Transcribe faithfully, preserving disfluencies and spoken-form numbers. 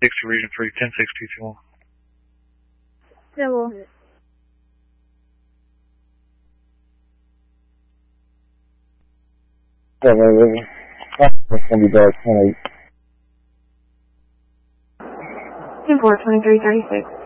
six to Region three, ten six two two one. Yeah, well. Yeah, well, it's going to be dark, ten eight. two four, twenty-three thirty-six.